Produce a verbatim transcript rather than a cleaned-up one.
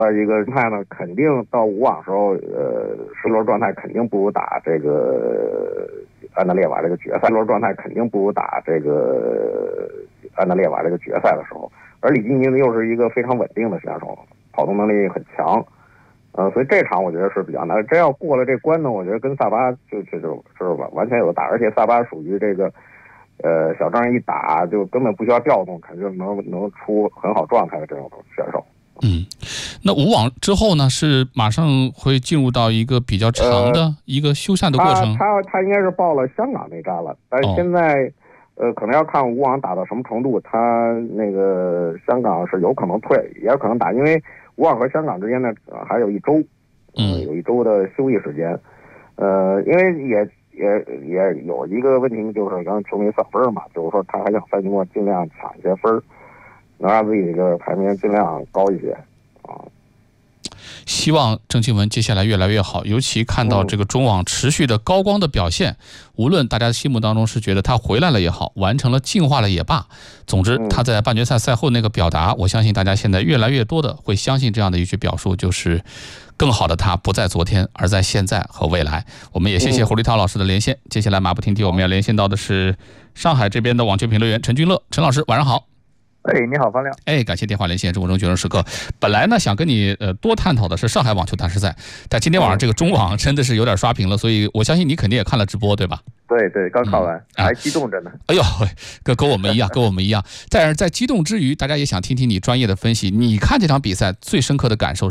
呃，一个状态呢，肯定到五网时候，呃，十轮状态肯定不如打这个安德烈瓦这个决赛，十轮状态肯定不如打这个安德烈瓦这个决赛的时候。而李金金呢，又是一个非常稳定的选手，跑动能力很强，呃，所以这场我觉得是比较难。真要过了这关呢，我觉得跟萨巴就就就就是完完全有的打，而且萨巴属于这个。呃，小张一打就根本不需要调动，肯定能能出很好状态的这种选手。 嗯，那五网之后呢，是马上会进入到一个比较长的一个休赛的过程。 呃、他他他应该是报了香港那站了，但是现在、哦、呃可能要看五网打到什么程度。他那个香港是有可能退，也有可能打，因为五网和香港之间呢、呃、还有一周， 嗯、 呃，有一周的休息时间。呃，因为也。也也有一个问题，就是刚刚球迷算分嘛，就是说他还想赛季末尽量抢一些分，能让自己这个排名尽量高一些啊。 希望郑钦文接下来越来越好，尤其看到这个中网持续的高光的表现，无论大家心目当中是觉得他回来了也好，完成了进化了也罢，总之他在半决赛赛后那个表达，我相信大家现在越来越多的会相信这样的一句表述，就是更好的他不在昨天，而在现在和未来。我们也谢谢胡立涛老师的连线。接下来马不停蹄，我们要连线到的是上海这边的网球评论员陈君乐，陈老师晚上好。 哎，你好，方亮。 哎，感谢电话连线，中国中决胜时刻。本来呢，想跟你呃多探讨的是上海网球大师赛，但今天晚上这个中网真的是有点刷屏了，所以我相信你肯定也看了直播，对吧？ 对对，刚看完，嗯、还激动着呢。 哎呦，跟跟我们一样，跟我们一样。但是在激动之余，大家也想听听你专业的分析。你看这场比赛最深刻的感受